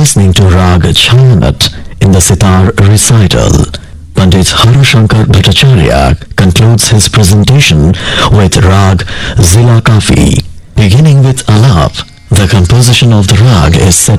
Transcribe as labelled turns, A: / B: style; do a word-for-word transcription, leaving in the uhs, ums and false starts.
A: listening to Rag Chhayanat in the sitar recital. Pandit Harashankar Bhattacharya concludes his presentation with Rag Zila Kafi. Beginning with Alap, the composition of the Rag is set